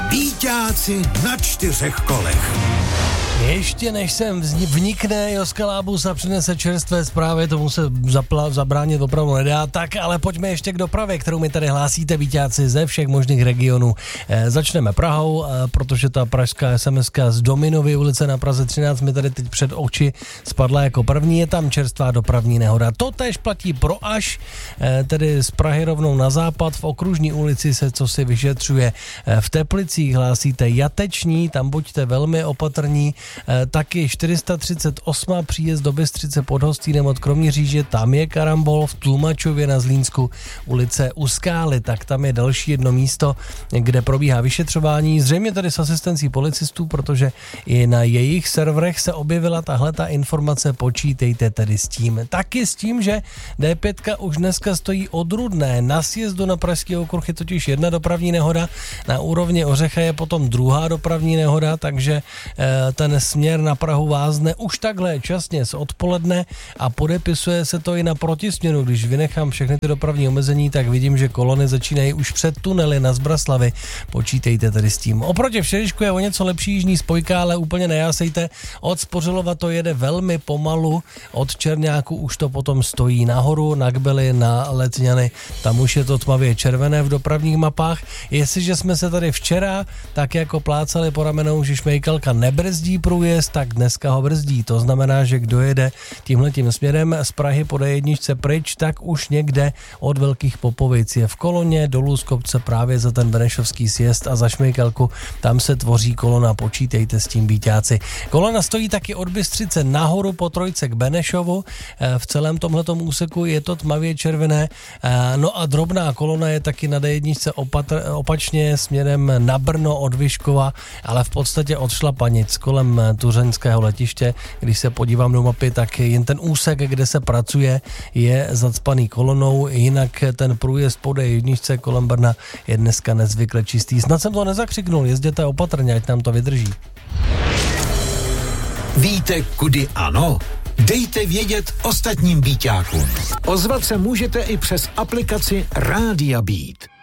Víťáci na 4 kolech. Ještě než sem vnikne Joska Lábus a přinese čerstvé zprávy, tomu se zabránit opravdu nedá, tak ale pojďme ještě k dopravě, kterou mi tady hlásíte víťáci ze všech možných regionů. Začneme Prahou, protože ta pražská SMS-ka z Dominovy ulice na Praze 13 mi tady teď před oči spadla jako první, je tam čerstvá dopravní nehoda. To též platí pro Aš, tedy z Prahy rovnou na západ, v Okružní ulici se cosi vyšetřuje. V Teplicích hlásíte Jateční, tam buďte velmi opatrní. Taky 438. příjezd do Bystřice pod Hostýnem od Kroměříže, tam je karambol. V Tlumačově na Zlínsku ulice U Skály, tak tam je další jedno místo, kde probíhá vyšetřování, zřejmě tady s asistencí policistů, protože i na jejich serverech se objevila tahleta informace, počítejte tedy s tím. Taky s tím, že D5 už dneska stojí od Rudné, na sjezdu na Pražský okruh je totiž jedna dopravní nehoda, na úrovni Ořecha je potom druhá dopravní nehoda, takže ten směr na Prahu vázne už takhle časně z odpoledne a podepisuje se to i na protisměru. Když vynechám všechny ty dopravní omezení, tak vidím, že kolony začínají už před tunely na Zbraslavy. Počítejte tedy s tím. Oproti včerejšku je o něco lepší jižní spojka, ale úplně nejásejte. Od Spořilova to jede velmi pomalu, od Černáku už to potom stojí nahoru, na Kbely, na Letňany, tam už je to tmavě červené v dopravních mapách. Jestliže jsme se tady včera tak jako plácali po ramenou, že šmejkalka nebrzdí průjezd, tak dneska ho brzdí. To znamená, že kdo jede tímhletím směrem z Prahy po D1 pryč, tak už někde od Velkých Popovic je v koloně, dolů z kopce právě za ten Benešovský sjezd a za šmejkalku, tam se tvoří kolona, počítejte s tím víťáci. Kolona stojí taky od Bystřice nahoru po Trojce k Benešovu, v celém tomhletom úseku je to tmavě červené, no a drobná kolona je taky na D1 opačně směrem na Brno od Vyškova, ale v podstatě od Šlapanic kolem Tuřenského letiště. Když se podívám do mapy, tak jen ten úsek, kde se pracuje, je zacpaný kolonou, jinak ten průjezd po D1 kolem Brna je dneska nezvykle čistý. Snad jsem to nezakřiknul, jezděte opatrně, ať nám to vydrží. Víte, kudy ano? Dejte vědět ostatním víťákům. Ozvat se můžete i přes aplikaci Rádia Beat.